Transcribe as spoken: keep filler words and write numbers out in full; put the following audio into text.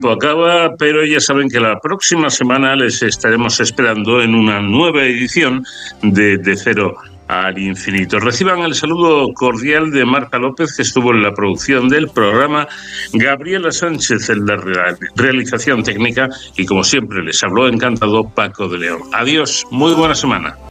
acaba, pero ya saben que la próxima semana les estaremos esperando en una nueva edición de De Cero al Infinito. Reciban el saludo cordial de Marta López, que estuvo en la producción del programa, Gabriela Sánchez en la realización técnica y, como siempre, les habló encantado Paco de León. Adiós, muy buena semana.